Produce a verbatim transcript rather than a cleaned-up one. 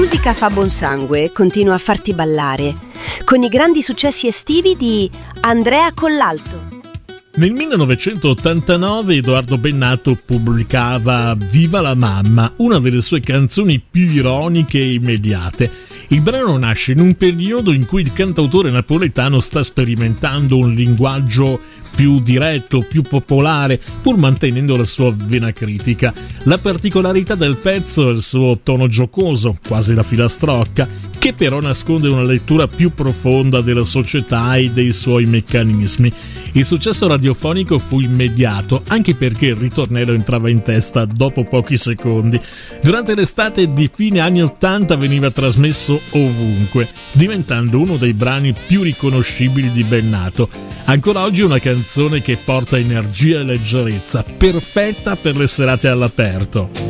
musica fa buon sangue, continua a farti ballare, con i grandi successi estivi di Andrea Collalto. Nel millenovecentottantanove Edoardo Bennato pubblicava Viva la mamma, una delle sue canzoni più ironiche e immediate. Il brano nasce in un periodo in cui il cantautore napoletano sta sperimentando un linguaggio più diretto, più popolare, pur mantenendo la sua vena critica. La particolarità del pezzo è il suo tono giocoso, quasi la filastrocca, che però nasconde una lettura più profonda della società e dei suoi meccanismi. Il successo radiofonico fu immediato, anche perché il ritornello entrava in testa dopo pochi secondi. Durante l'estate di fine anni ottanta veniva trasmesso ovunque, diventando uno dei brani più riconoscibili di Bennato. Ancora oggi è una canzone che porta energia e leggerezza, perfetta per le serate all'aperto.